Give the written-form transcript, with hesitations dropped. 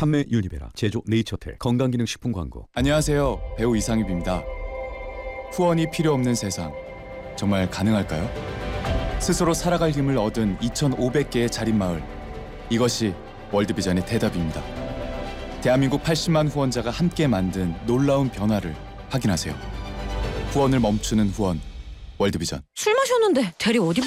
판매 유니베라, 제조 네이처텔, 건강기능식품 광고. 안녕하세요. 배우 이상엽입니다. 후원이 필요 없는 세상, 정말 가능할까요? 스스로 살아갈 힘을 얻은 2,500개의 자립마을, 이것이 월드비전의 대답입니다. 대한민국 80만 후원자가 함께 만든 놀라운 변화를 확인하세요. 후원을 멈추는 후원, 월드비전. 술 마셨는데 대리 어디